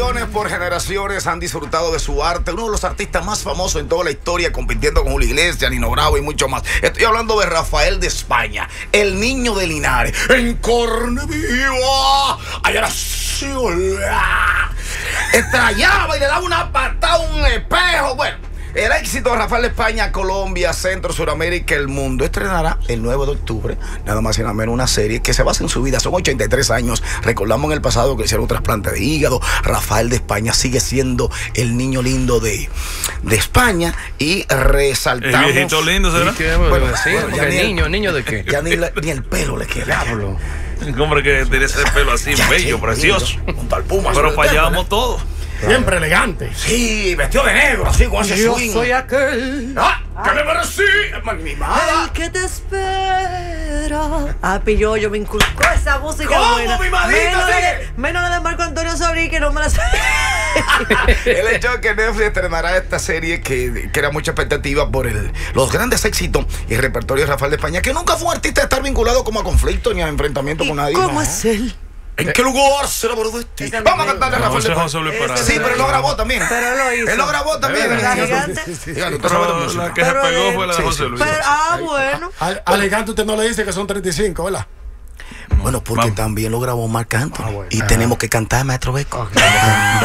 por generaciones han disfrutado de su arte. Uno de los artistas más famosos en toda la historia, compitiendo con Julio Iglesias, Nino Bravo y mucho más. Estoy hablando de Rafael de España, el niño de Linares. En carne viva. Allá era así, estrellaba y le daba una patada a un espejo. Bueno, el éxito de Rafael de España, Colombia, Centro, Suramérica, el mundo. Estrenará el 9 de octubre, nada más y nada menos, una serie que se basa en su vida. Son 83 años. Recordamos en el pasado que le hicieron un trasplante de hígado. Rafael de España sigue siendo el niño lindo de España. Y resaltamos... El viejito lindo, ¿será? Bueno, sí, ya ¿niño de qué? Ya ni el pelo le queda. Hombre, que tiene ese pelo así, bello, precioso. Un tal Puma. Pero para allá vamos todos. Siempre elegante. Sí, vestido de negro, así con ese swing. Yo soy aquel. ¿Qué me parecí? El que te espera. Pillo, yo me inculcó esa música. ¿Cómo, buena. mi madita? Menos la de Marco Antonio Sobrí, que no me la sé. El hecho de que Netflix estrenará esta serie que era mucha expectativa por los grandes éxitos y el repertorio de Rafael de España, que nunca fue un artista de estar vinculado como a conflicto ni a enfrentamiento con nadie. ¿Cómo es él? ¿En qué lugar se enamoró de ti? Vamos a cantarle a Rafael de España. Sí, pero él lo grabó también. Pero lo hizo. Él lo grabó también. La gigante. Pero la que se pegó fue la de José Luis. Bueno. Elegante usted no le dice que son 35, ¿verdad? Bueno, porque también lo grabó Marc Anthony. Y tenemos que cantar, Maestro Beco.